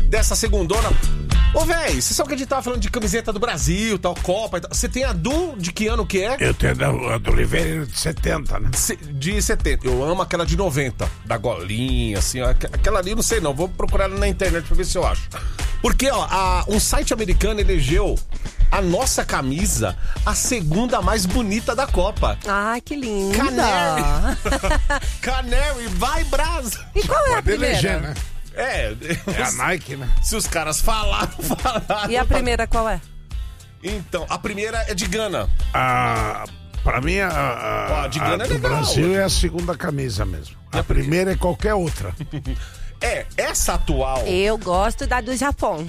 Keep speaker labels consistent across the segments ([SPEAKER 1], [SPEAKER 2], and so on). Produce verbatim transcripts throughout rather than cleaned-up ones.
[SPEAKER 1] dessa segundona. Ô, véi, você sabe que a gente tava falando de camiseta do Brasil, tal, Copa e tal. Você tem a do, de que ano que é?
[SPEAKER 2] Eu tenho a do Oliveira de setenta, né?
[SPEAKER 1] De setenta. Eu amo aquela de noventa, da golinha, assim, ó. Aquela ali, não sei não, vou procurar ela na internet pra ver se eu acho. Porque, ó, a, um site americano elegeu a nossa camisa a segunda mais bonita da Copa.
[SPEAKER 3] Ai, que linda.
[SPEAKER 1] Canary. Canary, vai, Brasa.
[SPEAKER 3] E qual é a
[SPEAKER 2] Pode
[SPEAKER 3] primeira?
[SPEAKER 2] eleger, né?
[SPEAKER 1] É,
[SPEAKER 2] É a Nike, né?
[SPEAKER 1] se os caras falaram, falaram.
[SPEAKER 3] E a primeira qual é?
[SPEAKER 1] Então, a primeira é de Gana.
[SPEAKER 2] Ah, pra mim, a, a,
[SPEAKER 1] Ó, de
[SPEAKER 2] a
[SPEAKER 1] Gana é
[SPEAKER 2] do
[SPEAKER 1] legal.
[SPEAKER 2] Brasil é a segunda camisa mesmo. A primeira é qualquer outra.
[SPEAKER 1] É, essa atual.
[SPEAKER 3] Eu gosto da do Japão.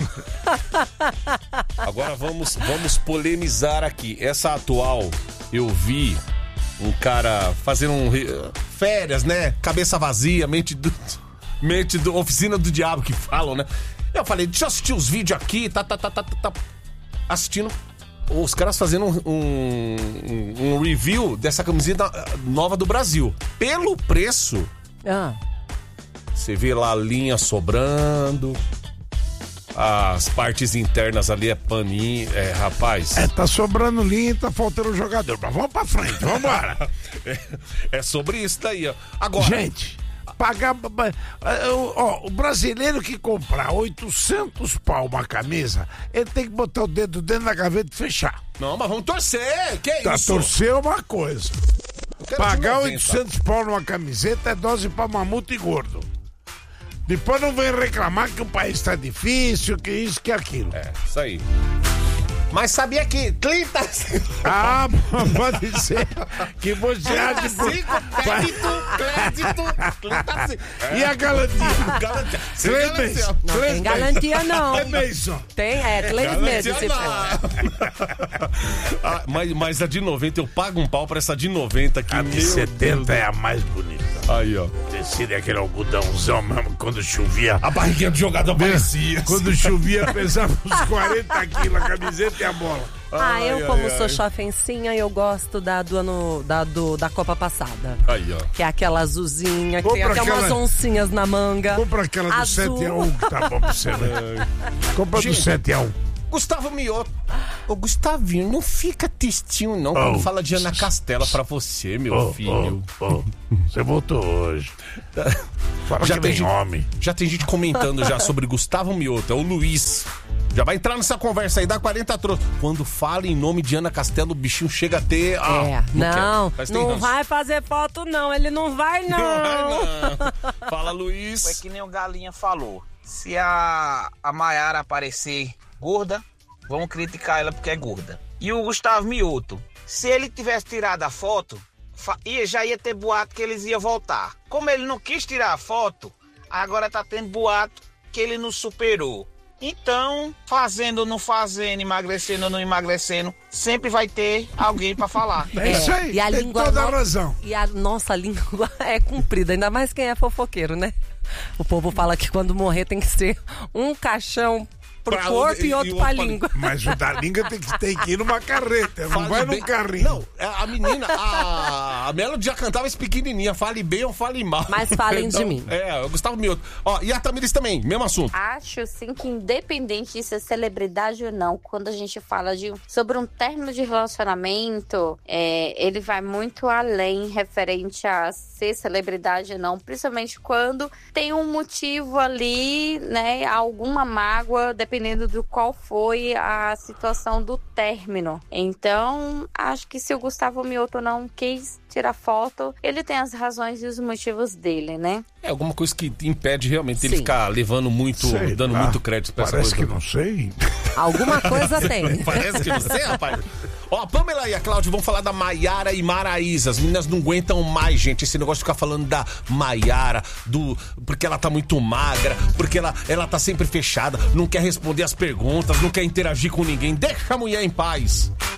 [SPEAKER 1] Agora vamos, vamos polemizar aqui. Essa atual, eu vi um cara fazendo um, férias, né? Cabeça vazia, mente do, mente do oficina do diabo que falam, né? Eu falei, deixa eu assistir os vídeos aqui, tá, tá, tá, tá, tá. Assistindo os caras fazendo um, um, um review dessa camiseta nova do Brasil. Pelo preço,
[SPEAKER 3] Ah.
[SPEAKER 1] você vê lá a linha sobrando, as partes internas ali é paninho, é, rapaz.
[SPEAKER 2] É, tá sobrando linha e tá faltando jogador. Mas vamos pra frente, vambora.
[SPEAKER 1] é, é sobre isso daí, ó. Agora,
[SPEAKER 2] Gente, pagar... Ó, o brasileiro que comprar oitocentos pau uma camisa, ele tem que botar o dedo dentro da gaveta e fechar.
[SPEAKER 1] não, mas vamos torcer, que
[SPEAKER 2] Tá,
[SPEAKER 1] isso?
[SPEAKER 2] torcer é uma coisa.
[SPEAKER 1] Eu quero de
[SPEAKER 2] Pagar
[SPEAKER 1] noventa.
[SPEAKER 2] oitocentos pau numa camiseta é dose pra mamuto e gordo. Depois não vem reclamar que o país tá difícil, que isso, que aquilo.
[SPEAKER 1] É, isso aí. Mas sabia que trinta...
[SPEAKER 2] Ah, pode ser que você acha que...
[SPEAKER 1] crédito, crédito, trinta...
[SPEAKER 2] E a garantia?
[SPEAKER 1] Garantia. Sem
[SPEAKER 2] Três
[SPEAKER 1] garantia.
[SPEAKER 2] meses.
[SPEAKER 3] Não
[SPEAKER 2] Três
[SPEAKER 3] tem
[SPEAKER 2] meses.
[SPEAKER 3] garantia, não.
[SPEAKER 2] É mês só.
[SPEAKER 3] Tem, é, três meses se for.
[SPEAKER 1] ah, mas, mas a de noventa, eu pago um pau pra essa de noventa aqui.
[SPEAKER 2] A de setenta é a mais bonita.
[SPEAKER 1] Aí, ó.
[SPEAKER 2] Tecido é aquele algodãozão mesmo, quando chovia.
[SPEAKER 1] A barriguinha do jogador parecia.
[SPEAKER 2] Quando chovia, pesava uns quarenta quilos a camiseta e a bola.
[SPEAKER 3] Ah,
[SPEAKER 1] Ai,
[SPEAKER 3] eu
[SPEAKER 1] ai,
[SPEAKER 3] como
[SPEAKER 1] ai.
[SPEAKER 3] sou chofencinha, eu gosto da do ano da, do, da Copa passada.
[SPEAKER 1] Aí, ó.
[SPEAKER 3] Que é aquela azulzinha, que tem
[SPEAKER 2] Compra
[SPEAKER 3] até umas
[SPEAKER 2] aquela-
[SPEAKER 3] oncinhas na manga.
[SPEAKER 2] Compra aquela do
[SPEAKER 3] Azul.
[SPEAKER 2] sete a um que tá bom pra você, né? Compra do
[SPEAKER 1] Gente.
[SPEAKER 2] sete a um.
[SPEAKER 1] Gustavo Mioto. Ô, Gustavinho, não fica tristinho, não, quando
[SPEAKER 2] Oh.
[SPEAKER 1] fala de Ana Castela pra você, meu
[SPEAKER 2] Ô,
[SPEAKER 1] filho.
[SPEAKER 2] ô, ô, você voltou hoje. Fala
[SPEAKER 1] Já
[SPEAKER 2] que
[SPEAKER 1] tem
[SPEAKER 2] nem
[SPEAKER 1] gente-
[SPEAKER 2] homem.
[SPEAKER 1] Já tem gente comentando já sobre Gustavo Mioto, é o Luiz. Já vai entrar nessa conversa aí, dá quarenta trouxas. Quando fala em nome de Ana Castela, o bichinho chega a ter... Ah,
[SPEAKER 3] É, não,
[SPEAKER 1] quero. Mas tem
[SPEAKER 3] não
[SPEAKER 1] ranço.
[SPEAKER 3] vai fazer foto não, ele não vai não.
[SPEAKER 1] Não vai, não. Fala, Luiz.
[SPEAKER 4] É que nem o Galinha falou. Se a, a Maiara aparecer gorda, vamos criticar ela porque é gorda. E o Gustavo Mioto, se ele tivesse tirado a foto, fa- ia, já ia ter boato que eles iam voltar. Como ele não quis tirar a foto, agora tá tendo boato que ele não superou. Então, fazendo ou não fazendo, emagrecendo ou não emagrecendo, sempre vai ter alguém pra falar.
[SPEAKER 2] É isso aí,
[SPEAKER 3] E a
[SPEAKER 2] tem
[SPEAKER 3] língua
[SPEAKER 2] toda a
[SPEAKER 3] no-
[SPEAKER 2] razão.
[SPEAKER 3] E a nossa língua é comprida, ainda mais quem é fofoqueiro, né? O povo fala que quando morrer tem que ser um caixão pro
[SPEAKER 1] Pra-
[SPEAKER 3] corpo
[SPEAKER 1] e-
[SPEAKER 3] e,
[SPEAKER 1] e
[SPEAKER 3] outro
[SPEAKER 1] outro
[SPEAKER 3] pra
[SPEAKER 1] pra
[SPEAKER 3] língua.
[SPEAKER 2] Mas o da língua tem que, tem que ir numa carreta, não
[SPEAKER 1] Fale
[SPEAKER 2] vai
[SPEAKER 1] bem-
[SPEAKER 2] num carrinho.
[SPEAKER 1] Não, é, a menina, a, a Melody já cantava esse pequenininha. Fale bem ou fale mal.
[SPEAKER 3] Mas falem de mim.
[SPEAKER 1] É, o Gustavo Mioto. Ó, e a Tamiris também, mesmo assunto.
[SPEAKER 5] Acho, sim, que independente de ser celebridade ou não, quando a gente fala de, sobre um término de relacionamento, é, ele vai muito além referente a ser celebridade ou não, principalmente quando tem um motivo ali, né, alguma mágoa, dependendo do qual foi a situação do término. Então, acho que se o Gustavo Mioto não quis tirar foto, ele tem as razões e os motivos dele, né?
[SPEAKER 1] É alguma coisa que impede realmente ele
[SPEAKER 3] Sim.
[SPEAKER 1] ficar levando muito,
[SPEAKER 2] Sei
[SPEAKER 1] dando
[SPEAKER 2] lá.
[SPEAKER 1] muito crédito pra
[SPEAKER 2] Parece
[SPEAKER 1] essa
[SPEAKER 2] que
[SPEAKER 1] coisa.
[SPEAKER 2] não sei.
[SPEAKER 3] Alguma coisa tem.
[SPEAKER 1] Parece que não sei, rapaz. Ó, a Pamela e a Cláudia vão falar da Maiara e Maraísa. As meninas não aguentam mais, gente, esse negócio de ficar falando da Maiara, do porque ela tá muito magra, porque ela, ela tá sempre fechada, não quer responder as perguntas, não quer interagir com ninguém. Deixa a mulher em paz.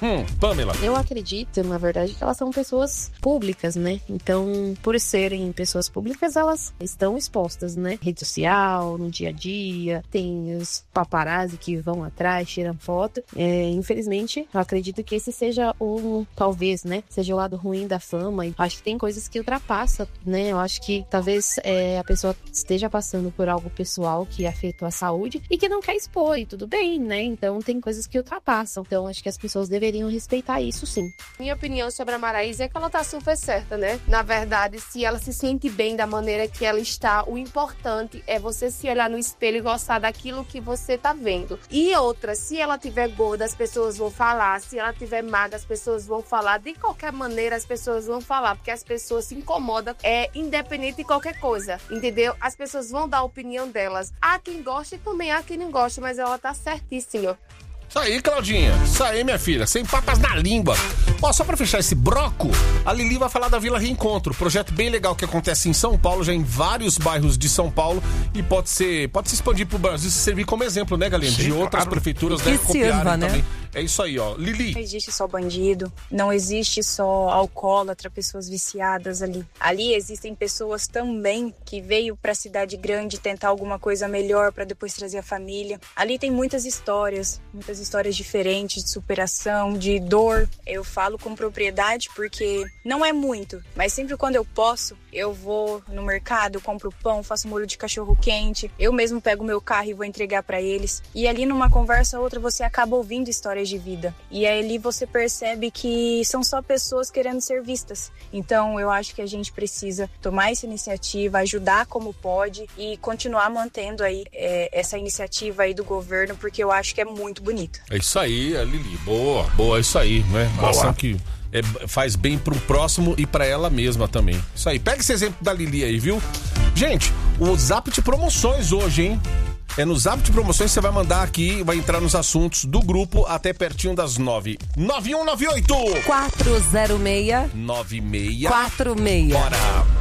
[SPEAKER 1] Hum, Pamela.
[SPEAKER 6] Eu acredito, na verdade, que elas são pessoas públicas, né? Então, por serem pessoas públicas, elas estão expostas, né? Rede social, no dia a dia, tem os paparazzi que vão atrás, tiram foto. É, infelizmente, eu acredito que esse seja o, talvez, né? Seja o lado ruim da fama. E acho que tem coisas que ultrapassam, né? Eu acho que talvez é, a pessoa esteja passando por algo pessoal que afetou a saúde e que não quer expor, e tudo bem, né? Então, tem coisas que ultrapassam. Então, acho que as pessoas deveriam respeitar isso, sim.
[SPEAKER 7] Minha opinião sobre a Maraísa é que ela tá super certa, né? Na verdade, se ela se sente bem da maneira que ela está, o importante é você se olhar no espelho e gostar daquilo que você tá vendo. E outra, se ela tiver gorda, as pessoas vão falar. Se ela tiver magra, as pessoas vão falar. De qualquer maneira, as pessoas vão falar, porque as pessoas se incomodam, é independente de qualquer coisa, entendeu? As pessoas vão dar a opinião delas. Há quem goste e também há quem não goste, mas ela tá certíssima.
[SPEAKER 1] Isso aí, Claudinha. Isso aí, minha filha. Sem papas na língua. Ó, só pra fechar esse broco, a Lili vai falar da Vila Reencontro. Projeto bem legal que acontece em São Paulo, já em vários bairros de São Paulo. E pode ser, pode se expandir pro Brasil, se servir como exemplo, né, Galinha? De outras prefeituras, né? Copiarem também. É isso aí, ó. Lili.
[SPEAKER 8] Não existe só bandido, não existe só alcoólatra, pessoas viciadas ali. Ali existem pessoas também que veio pra cidade grande tentar alguma coisa melhor pra depois trazer a família. Ali tem muitas histórias, muitas histórias diferentes de superação, de dor. Eu falo com propriedade porque não é muito, mas sempre quando eu posso, eu vou no mercado, compro pão, faço molho de cachorro quente, eu mesmo pego meu carro e vou entregar pra eles. E ali numa conversa ou outra você acaba ouvindo histórias de vida. E aí ali você percebe que são só pessoas querendo ser vistas. Então eu acho que a gente precisa tomar essa iniciativa, ajudar como pode e continuar mantendo aí é, essa iniciativa aí do governo, porque eu acho que é muito bonito.
[SPEAKER 1] É isso aí, Lili. Boa, boa, é isso aí, né? Uma ação que é, faz bem pro próximo e pra ela mesma também. Isso aí. Pega esse exemplo da Lili aí, viu? Gente, o Zap de Promoções hoje, hein? É no Zap de Promoções, você vai mandar aqui, vai entrar nos assuntos do grupo até pertinho das nove. nove um nove oito
[SPEAKER 3] quatro zero seis
[SPEAKER 1] nove seis
[SPEAKER 3] quatro seis.
[SPEAKER 1] Bora!